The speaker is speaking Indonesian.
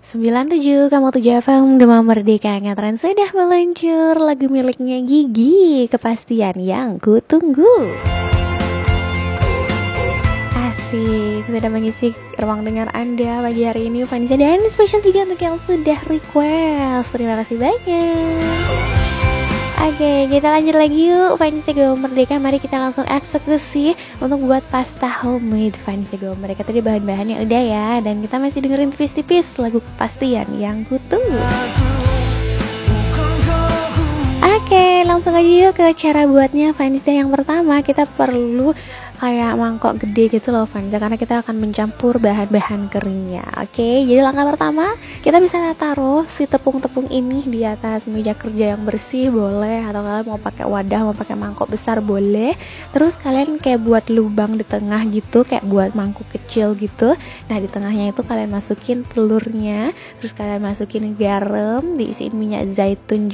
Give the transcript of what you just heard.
97,7 FM Demam Merdeka Ngetren sudah meluncur lagu miliknya Gigi, Kepastian yang kutunggu. Asik, sudah mengisi ruang dengar Anda pagi hari ini Vanessa, dan spesial juga untuk yang sudah request. Terima kasih banyak. Oke, kita lanjut lagi yuk Vanessa Go Merdeka. Mari kita langsung eksekusi untuk buat pasta homemade Vanessa Go Merdeka. Tadi bahan-bahannya udah ya, dan kita masih dengerin tipis-tipis lagu Kepastian yang kutunggu. Oke, langsung aja yuk ke cara buatnya Vanessa. Yang pertama kita perlu kayak mangkok gede gitu loh Vanessa, karena kita akan mencampur bahan-bahan keringnya. Oke, jadi langkah pertama kita bisa taruh si tepung-tepung ini di atas meja kerja yang bersih boleh, atau kalian mau pakai wadah, mau pakai mangkok besar boleh. Terus kalian kayak buat lubang di tengah gitu, kayak buat mangkuk kecil gitu. Nah, di tengahnya itu kalian masukin telurnya, terus kalian masukin garam, diisiin minyak zaitun